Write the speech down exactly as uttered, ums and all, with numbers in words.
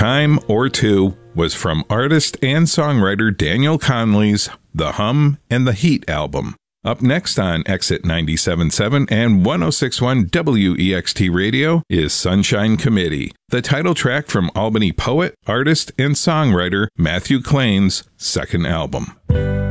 Time or Two was from artist and songwriter Daniel Conley's The Hum and the Heat album. Up next on Exit ninety-seven point seven and one oh six point one W E X T Radio is Sunshine Committee, the title track from Albany poet, artist, and songwriter Matthew Klane's second album.